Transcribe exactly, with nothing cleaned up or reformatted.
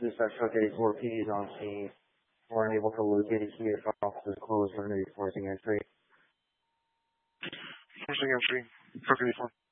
Dispatch Truck eighty-four P is on scene. We're unable to locate a key if officers closed. We're going to be forcing entry. Forcing entry. Truck eighty-four.